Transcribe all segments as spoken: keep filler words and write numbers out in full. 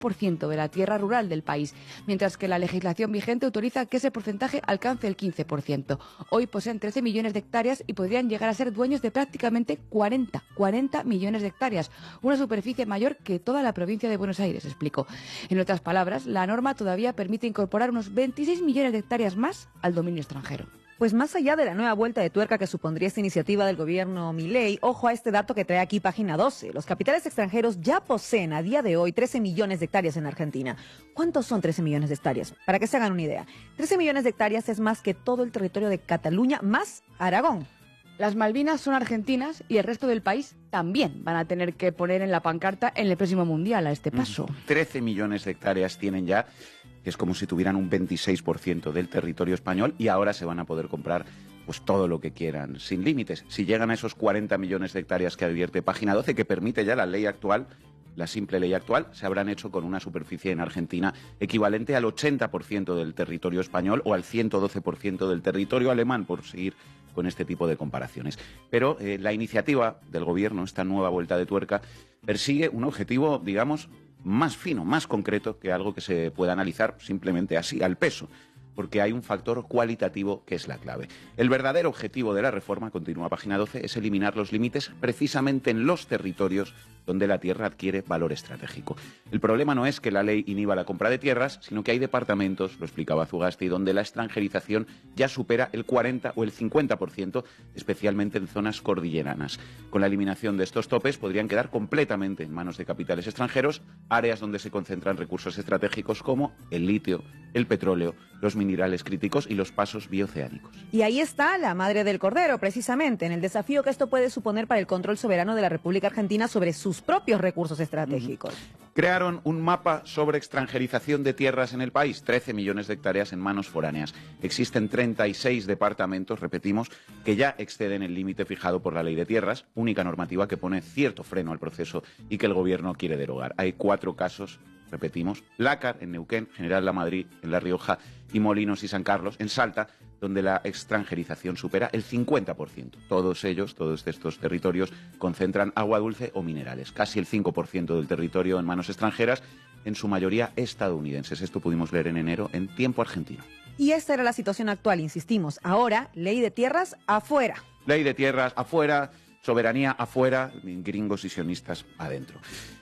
por ciento de la tierra rural del país, mientras que la legislación vigente autoriza que ese porcentaje alcance el quince por ciento. Hoy poseen trece millones de hectáreas y podrían llegar a ser dueños de prácticamente cuarenta, cuarenta millones de hectáreas, una superficie mayor que toda la provincia de Buenos Aires, explicó. En otras palabras, la norma todavía permite incorporar unos veintiséis millones de hectáreas más al dominio extranjero. Pues más allá de la nueva vuelta de tuerca que supondría esta iniciativa del gobierno Milei, ojo a este dato que trae aquí Página doce. Los capitales extranjeros ya poseen a día de hoy trece millones de hectáreas en Argentina. ¿Cuántos son trece millones de hectáreas? Para que se hagan una idea. trece millones de hectáreas es más que todo el territorio de Cataluña más Aragón. Las Malvinas son argentinas y el resto del país también van a tener que poner en la pancarta en el próximo Mundial a este paso. trece millones de hectáreas tienen ya, que es como si tuvieran un veintiséis por ciento del territorio español, y ahora se van a poder comprar pues todo lo que quieran, sin límites. Si llegan a esos cuarenta millones de hectáreas que advierte Página doce, que permite ya la ley actual, la simple ley actual, se habrán hecho con una superficie en Argentina equivalente al ochenta por ciento del territorio español o al ciento doce por ciento del territorio alemán, por seguir con este tipo de comparaciones. Pero eh, la iniciativa del Gobierno, esta nueva vuelta de tuerca, persigue un objetivo, digamos, más fino, más concreto que algo que se pueda analizar simplemente así, al peso, porque hay un factor cualitativo que es la clave. El verdadero objetivo de la reforma, continúa Página doce, es eliminar los límites precisamente en los territorios donde la tierra adquiere valor estratégico. El problema no es que la ley inhiba la compra de tierras, sino que hay departamentos, lo explicaba Zugasti, donde la extranjerización ya supera el cuarenta o el cincuenta por ciento, especialmente en zonas cordilleranas. Con la eliminación de estos topes podrían quedar completamente en manos de capitales extranjeros áreas donde se concentran recursos estratégicos como el litio, el petróleo, los minerales críticos y los pasos bioceánicos. Y ahí está la madre del cordero, precisamente, en el desafío que esto puede suponer para el control soberano de la República Argentina sobre sus propios recursos estratégicos. Crearon un mapa sobre extranjerización de tierras en el país, trece millones de hectáreas en manos foráneas. Existen treinta y seis departamentos, repetimos, que ya exceden el límite fijado por la Ley de Tierras, única normativa que pone cierto freno al proceso y que el Gobierno quiere derogar. Hay cuatro casos, repetimos: Lácar, en Neuquén, General Lamadrid, en La Rioja, y Molinos y San Carlos, en Salta, donde la extranjerización supera el cincuenta por ciento. Todos ellos, todos estos territorios, concentran agua dulce o minerales. Casi el cinco por ciento del territorio en manos extranjeras, en su mayoría estadounidenses. Esto pudimos leer en enero en Tiempo Argentino. Y esta era la situación actual, insistimos. Ahora, ley de tierras afuera. Ley de tierras afuera, soberanía afuera, gringos y sionistas adentro.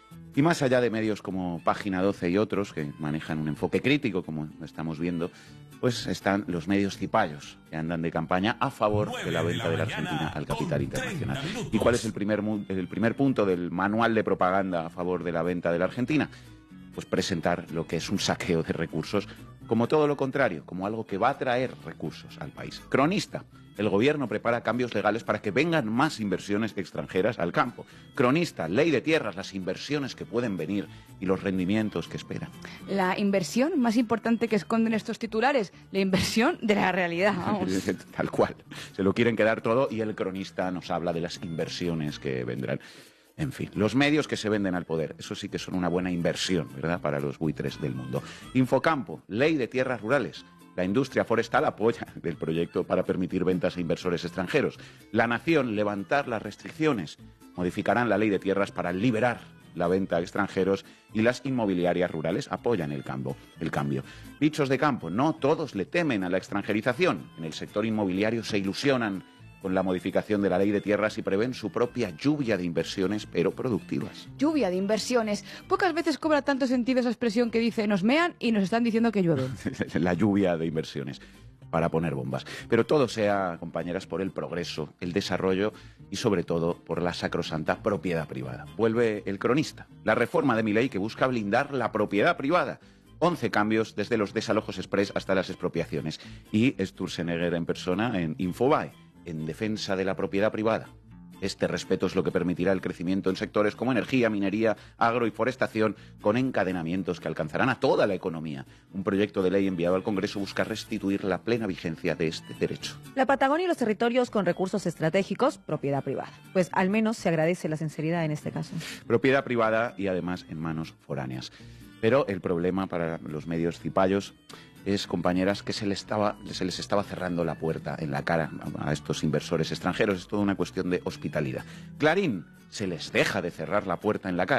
Y más allá de medios como Página doce y otros que manejan un enfoque crítico, como estamos viendo, pues están los medios cipayos que andan de campaña a favor de la venta de la Argentina al capital internacional. ¿Y cuál es el primer, el primer punto del manual de propaganda a favor de la venta de la Argentina? Pues presentar lo que es un saqueo de recursos como todo lo contrario, como algo que va a traer recursos al país. Cronista: el Gobierno prepara cambios legales para que vengan más inversiones extranjeras al campo. Cronista: ley de tierras, las inversiones que pueden venir y los rendimientos que esperan. La inversión más importante que esconden estos titulares, la inversión de la realidad, vamos. Tal cual. Se lo quieren quedar todo y el Cronista nos habla de las inversiones que vendrán. En fin, los medios que se venden al poder, eso sí que son una buena inversión, ¿verdad?, para los buitres del mundo. Infocampo: ley de tierras rurales. La industria forestal apoya el proyecto para permitir ventas a inversores extranjeros. La Nación: levantar las restricciones. Modificarán la ley de tierras para liberar la venta a extranjeros, y las inmobiliarias rurales apoyan el cambio. El cambio. Dichos de campo: no todos le temen a la extranjerización. En el sector inmobiliario se ilusionan con la modificación de la ley de tierras y prevén su propia lluvia de inversiones, pero productivas. Lluvia de inversiones. Pocas veces cobra tanto sentido esa expresión que dice: nos mean y nos están diciendo que llueve. La lluvia de inversiones para poner bombas. Pero todo sea, compañeras, por el progreso, el desarrollo y sobre todo por la sacrosanta propiedad privada. Vuelve el Cronista: la reforma de Milei que busca blindar la propiedad privada. once cambios desde los desalojos express hasta las expropiaciones. Y Sturzenegger en persona en Infobae, en defensa de la propiedad privada. Este respeto es lo que permitirá el crecimiento en sectores como energía, minería, agro y forestación, con encadenamientos que alcanzarán a toda la economía. Un proyecto de ley enviado al Congreso busca restituir la plena vigencia de este derecho. La Patagonia y los territorios con recursos estratégicos, propiedad privada. Pues al menos se agradece la sinceridad en este caso. Propiedad privada y además en manos foráneas. Pero el problema para los medios cipayos es, compañeras, que se les estaba, se les estaba cerrando la puerta en la cara a estos inversores extranjeros. Es toda una cuestión de hospitalidad. Clarín: se les deja de cerrar la puerta en la cara.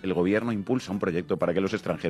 el gobierno impulsa un proyecto para que los extranjeros